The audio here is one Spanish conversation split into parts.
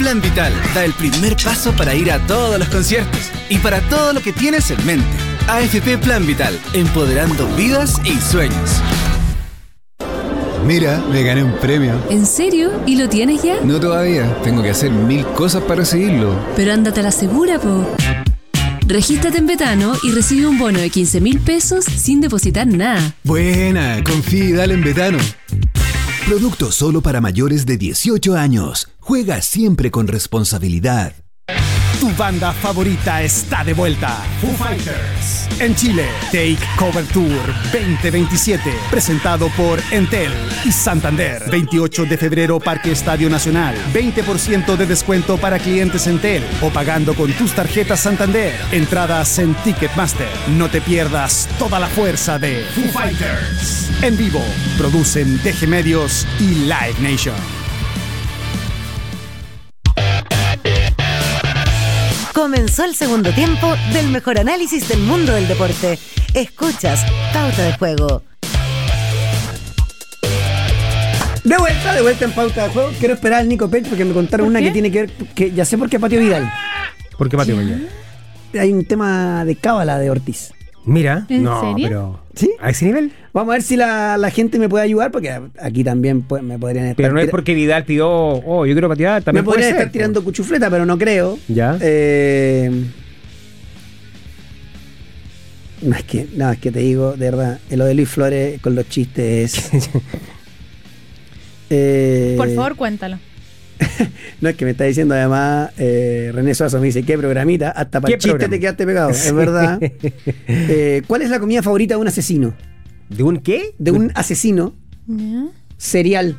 Plan Vital da el primer paso para ir a todos los conciertos y para todo lo que tienes en mente. AFP Plan Vital, empoderando vidas y sueños. Mira, me gané un premio. ¿En serio? ¿Y lo tienes ya? No todavía, tengo que hacer 1000 cosas para recibirlo. Pero ándate a la segura, po. Regístrate en Betano y recibe un bono de 15.000 pesos sin depositar nada. Buena, confía y dale en Betano. Producto solo para mayores de 18 años. Juega siempre con responsabilidad. Tu banda favorita está de vuelta. Foo Fighters. En Chile, Take Cover Tour 2027. Presentado por Entel y Santander. 28 de febrero, Parque Estadio Nacional. 20% de descuento para clientes Entel o pagando con tus tarjetas Santander. Entradas en Ticketmaster. No te pierdas toda la fuerza de Foo Fighters. En vivo, producen DG Medios y Live Nation. Comenzó el segundo tiempo del mejor análisis del mundo del deporte. Escuchas Pauta de Juego. De vuelta en Pauta de Juego. Quiero esperar al Nico Pech porque me contaron una que tiene que ver, que ya sé por qué pateó Vidal. ¿Por qué pateó Vidal? Hay un tema de cábala de Ortiz. Mira, ¿En no, serio? pero ¿Sí? ¿a ese nivel? Vamos a ver si la gente me puede ayudar, porque aquí también me podrían estar... Pero no es porque Vidal pidió, yo quiero patear, también me podrían puede ser, estar tirando cuchufleta, pero no creo. Ya. No, es que te digo, de verdad, lo de Luis Flores con los chistes es... Por favor, cuéntalo. No, es que me está diciendo además René Suazo, me dice, ¿qué programita? Hasta para el chiste programa? te quedaste pegado, es verdad. ¿Cuál es la comida favorita de un asesino? ¿De un qué? De un asesino serial.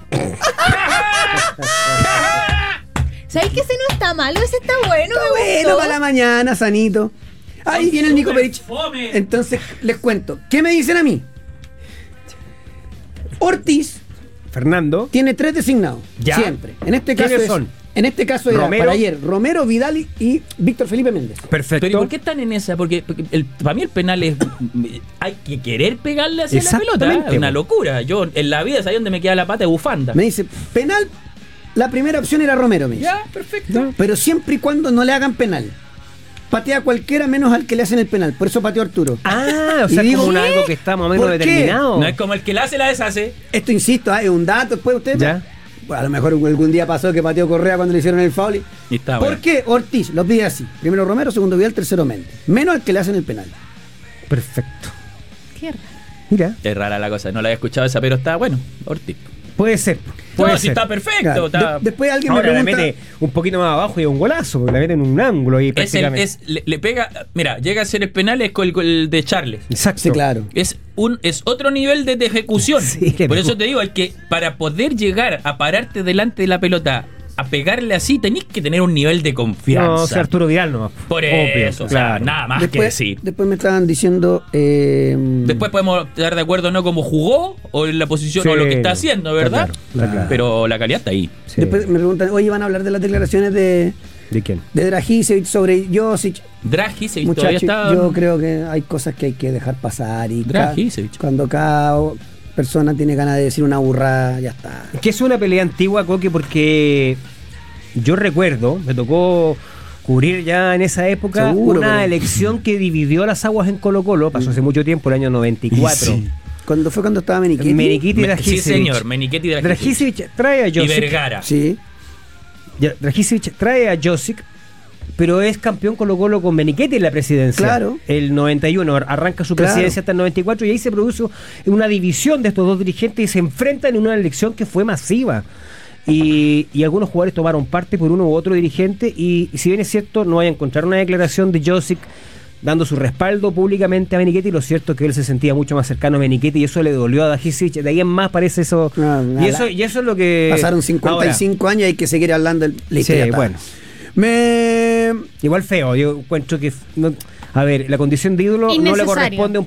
¿Sabes que ese no está malo? Ese está bueno, me Bueno, gustó. para la mañana, sanito. Ahí viene el Nico Perich. Entonces, les cuento. ¿Qué me dicen a mí? Ortiz Fernando tiene 3 designados. Ya. Siempre. En este caso ¿Quiénes son? En este caso era Romero. para ayer Romero, Vidal y Víctor Felipe Méndez. Perfecto. Pero ¿y por qué están en esa? Porque para mí el penal es... hay que querer pegarle hacia la pelota. Exactamente, Es una locura. Yo en la vida sabía dónde me queda la pata de bufanda. Me dice, penal, la primera opción era Romero, me dice. Ya, perfecto. Pero siempre y cuando no le hagan penal. Patea a cualquiera menos al que le hacen el penal. Por eso pateó Arturo. O sea, Y digo, como ¿qué? algo que está más o menos ¿Por qué? determinado. No es como el que la hace, la deshace. Esto, insisto, es un dato. Después usted... Ya. Bueno, a lo mejor algún día pasó que pateó Correa cuando le hicieron el foul. Y está ¿Por bueno. qué Ortiz lo pide así? Primero Romero, segundo Vidal, tercero Méndez. Menos al que le hacen el penal. Perfecto. Qué raro. Mira, Es rara la cosa. No la había escuchado esa, pero está bueno. Ortiz. puede ser. No, Puede si ser. está perfecto. Claro. Está... Después alguien Ahora me la pregunta... mete un poquito más abajo y es un golazo, porque la mete en un ángulo y prácticamente. le pega... Mira, llega a ser el penal es con el de Charles. Exacto. Sí, claro. Es otro nivel de ejecución. Sí, Por no. eso te digo, es que para poder llegar a pararte delante de la pelota, a pegarle así, tenés que tener un nivel de confianza. No, o sea, Arturo Vidal nomás. Por Obvio, eso, o sea, claro. nada más que decir. Después me estaban diciendo... Después podemos estar de acuerdo no cómo jugó o en la posición Sí, o lo que está haciendo, ¿verdad? está claro, está claro. Pero la calidad está ahí. Sí. Después me preguntan, oye, van a hablar de las declaraciones de quién? Dragicevic sobre Josic. Dragicevic todavía Muchachos, está... yo creo que hay cosas que hay que dejar pasar y Dragicevic. cuando cada persona tiene ganas de decir una burrada, ya está. Que es una pelea antigua, Coque, porque yo recuerdo, me tocó cubrir ya en esa época Seguro, una pero- elección que dividió las aguas en Colo-Colo, pasó hace mucho tiempo, el año 94. Sí. Cuando estaba Menichetti. Menichetti y Sí, Dragicevic. señor, Menichetti y Dragicevic. Dragicevic trae a Y Josic. Vergara. Sí. Dragicevic trae a Josic, pero es campeón Colo-Colo con Menichetti en la presidencia. Claro. El 91, arranca su Claro. presidencia hasta el 94 y ahí se produce una división de estos dos dirigentes y se enfrentan en una elección que fue masiva. Y algunos jugadores tomaron parte por uno u otro dirigente y si bien es cierto, no hay a encontrar una declaración de Josic dando su respaldo públicamente a Menichetti, lo cierto es que él se sentía mucho más cercano a Menichetti y eso le dolió a Dragicevic. De ahí en más parece eso. Y eso es lo que... Pasaron 55 años y hay que seguir hablando de la historia. Sí, bueno. Me Igual feo, yo encuentro que... a ver, la condición de ídolo no le Innecesario. corresponde a un